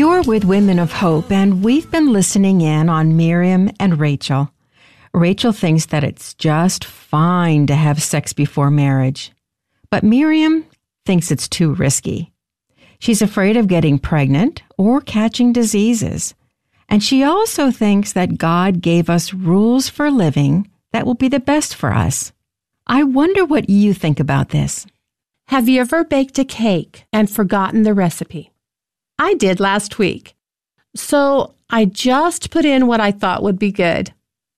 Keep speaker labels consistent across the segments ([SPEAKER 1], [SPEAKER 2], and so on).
[SPEAKER 1] You're with Women of Hope, and we've been listening in on Miriam and Rachel. Rachel thinks that it's just fine to have sex before marriage, but Miriam thinks it's too risky. She's afraid of getting pregnant or catching diseases, and she also thinks that God gave us rules for living that will be the best for us. I wonder what you think about this.
[SPEAKER 2] Have you ever baked a cake and forgotten the recipe? I did last week. So I just put in what I thought would be good.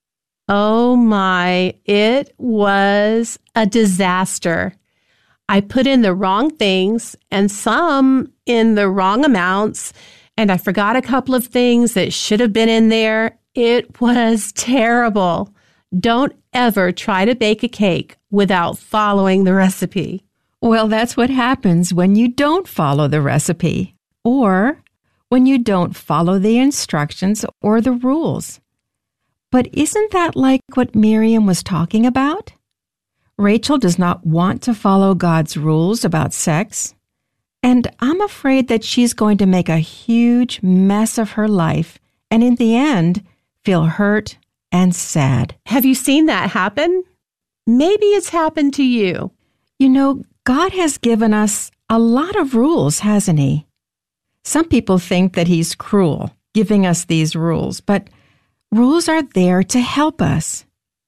[SPEAKER 2] Oh my, it was a disaster. I put in the wrong things and some in the wrong amounts, and I forgot a couple of things that should have been in there. It was terrible. Don't ever try to bake a cake without following the recipe.
[SPEAKER 1] Well, that's what happens when you don't follow the recipe, or when you don't follow the instructions or the rules. But isn't that like what Miriam was talking about? Rachel does not want to follow God's rules about sex, and I'm afraid that she's going to make a huge mess of her life and in the end feel hurt and sad.
[SPEAKER 2] Have you seen that happen? Maybe it's happened to you.
[SPEAKER 1] You know, God has given us a lot of rules, hasn't He? Some people think that He's cruel, giving us these rules, but rules are there to help us.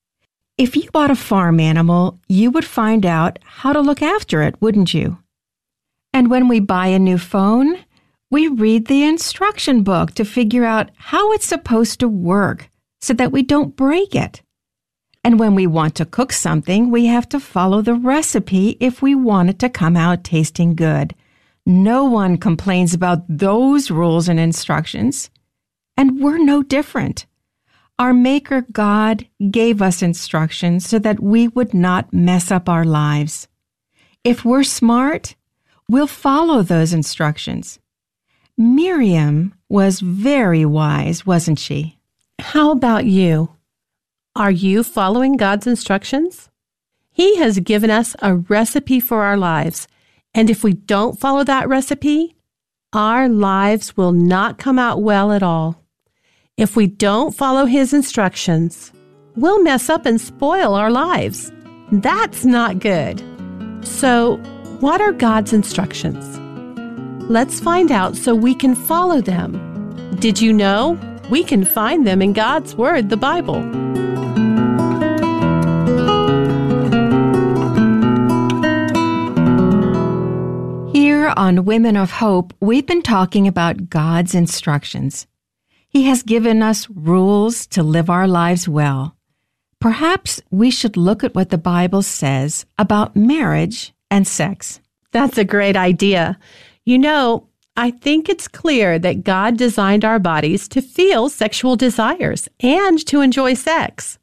[SPEAKER 1] If you bought a farm animal, you would find out how to look after it, wouldn't you? And when we buy a new phone, we read the instruction book to figure out how it's supposed to work so that we don't break it. And when we want to cook something, we have to follow the recipe if we want it to come out tasting good. No one complains about those rules and instructions, and we're no different. Our Maker God gave us instructions so that we would not mess up our lives. If we're smart, we'll follow those instructions. Miriam was very wise, wasn't she?
[SPEAKER 2] How about you? Are you following God's instructions? He has given us a recipe for our lives, and if we don't follow that recipe, our lives will not come out well at all. If we don't follow His instructions, we'll mess up and spoil our lives. That's not good. So, what are God's instructions? Let's find out so we can follow them. Did you know we can find them in God's Word, the Bible?
[SPEAKER 1] Here on Women of Hope, we've been talking about God's instructions. He has given us rules to live our lives well. Perhaps we should look at what the Bible says about marriage and sex.
[SPEAKER 2] That's a great idea. You know, I think it's clear that God designed our bodies to feel sexual desires and to enjoy sex.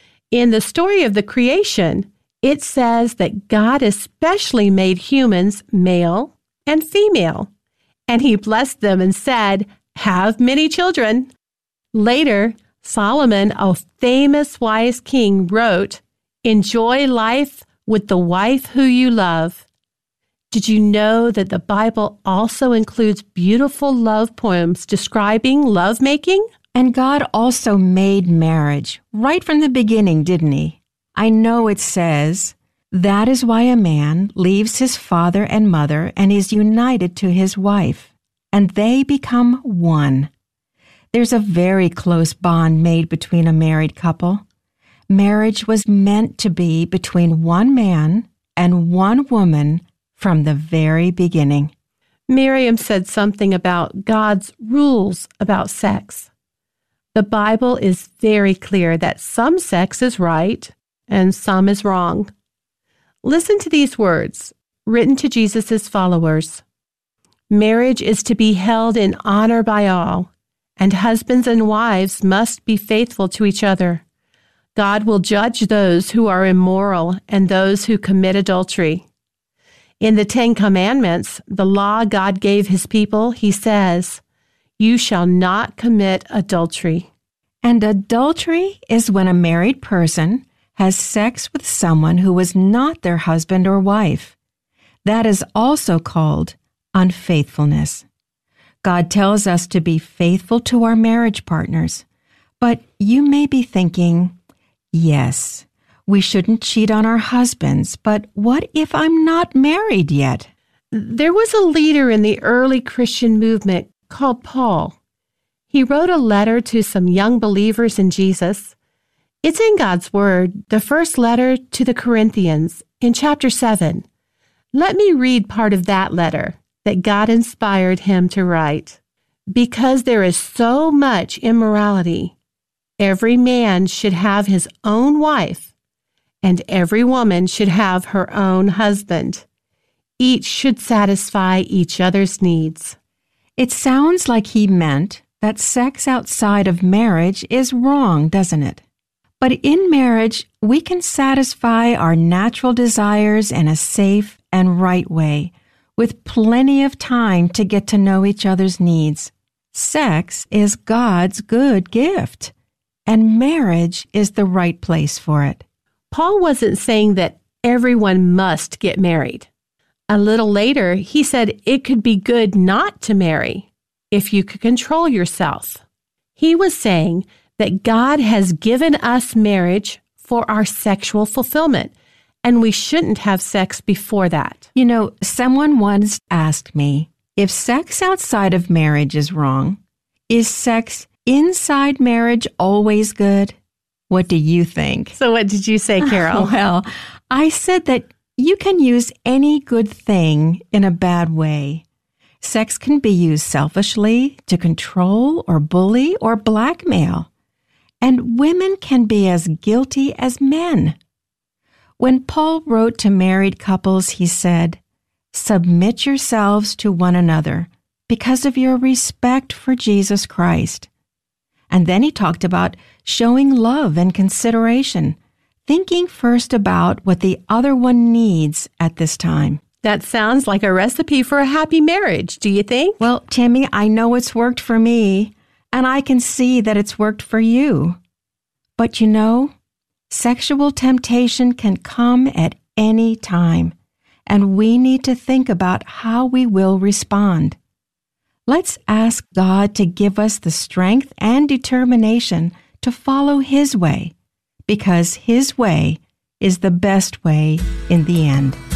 [SPEAKER 2] In the story of the creation, it says that God especially made humans male and female, and He blessed them and said, "Have many children." Later, Solomon, a famous wise king, wrote, "Enjoy life with the wife who you love." Did you know that the Bible also includes beautiful love poems describing lovemaking?
[SPEAKER 1] And God also made marriage right from the beginning, didn't He? I know it says, "That is why a man leaves his father and mother and is united to his wife, and they become one." There's a very close bond made between a married couple. Marriage was meant to be between one man and one woman from the very beginning.
[SPEAKER 2] Miriam said something about God's rules about sex. The Bible is very clear that some sex is right and some is wrong. Listen to these words, written to Jesus' followers. "Marriage is to be held in honor by all, and husbands and wives must be faithful to each other. God will judge those who are immoral and those who commit adultery." In the 10 Commandments, the law God gave His people, He says, "You shall not commit adultery."
[SPEAKER 1] And adultery is when a married person has sex with someone who is not their husband or wife. That is also called unfaithfulness. God tells us to be faithful to our marriage partners. But you may be thinking, yes, we shouldn't cheat on our husbands, but what if I'm not married yet?
[SPEAKER 2] There was a leader in the early Christian movement called Paul. He wrote a letter to some young believers in Jesus. It's in God's Word, the first letter to the Corinthians in chapter 7. Let me read part of that letter that God inspired him to write. Because there is so much immorality, every man should have his own wife, and every woman should have her own husband. Each should satisfy each other's needs.
[SPEAKER 1] It sounds like he meant that sex outside of marriage is wrong, doesn't it? But in marriage, we can satisfy our natural desires in a safe and right way, with plenty of time to get to know each other's needs. Sex is God's good gift, and marriage is the right place for it.
[SPEAKER 2] Paul wasn't saying that everyone must get married. A little later, he said it could be good not to marry if you could control yourself. He was saying that God has given us marriage for our sexual fulfillment, and we shouldn't have sex before that.
[SPEAKER 1] You know, someone once asked me, if sex outside of marriage is wrong, is sex inside marriage always good? What do you think?
[SPEAKER 2] So what did you say, Carol?
[SPEAKER 1] Well, I said that you can use any good thing in a bad way. Sex can be used selfishly to control or bully or blackmail. And women can be as guilty as men. When Paul wrote to married couples, he said, "Submit yourselves to one another because of your respect for Jesus Christ." And then he talked about showing love and consideration, thinking first about what the other one needs at this time.
[SPEAKER 2] That sounds like a recipe for a happy marriage, do you think?
[SPEAKER 1] Well, Tammy, I know it's worked for me, and I can see that it's worked for you. But you know, sexual temptation can come at any time, and we need to think about how we will respond. Let's ask God to give us the strength and determination to follow His way, because His way is the best way in the end.